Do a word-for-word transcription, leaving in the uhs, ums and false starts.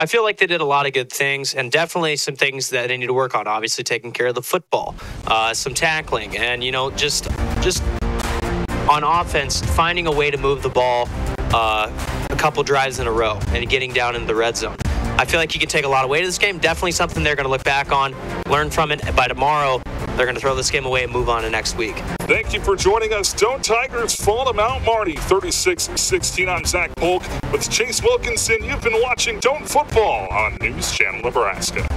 I feel like they did a lot of good things, and definitely some things that they need to work on. Obviously, taking care of the football, uh, some tackling, and you know, just just on offense, finding a way to move the ball uh, a couple drives in a row and getting down into the red zone. I feel like you can take a lot away to this game. Definitely something they're going to look back on, learn from it. By tomorrow, they're going to throw this game away and move on to next week. Thank you for joining us. Stone Tigers fall to Mount Marty, thirty-six sixteen on Zach Polk. With Chase Wilkinson, you've been watching Don't Football on News Channel Nebraska.